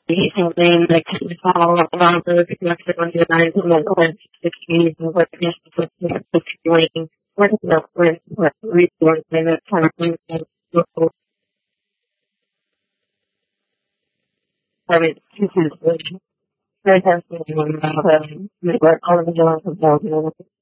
something like to follow up around the connected on the lines and then going to the communities and what the doing, working up with what resources and that kind of thing. So, I mean, this is very definitely one of the, all of the